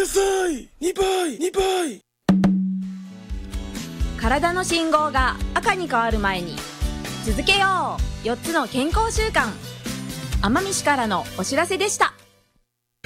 さい。2倍2倍。 体の信号が赤に変わる前に続けよう4つの健康習慣。奄美市からのお知らせでした。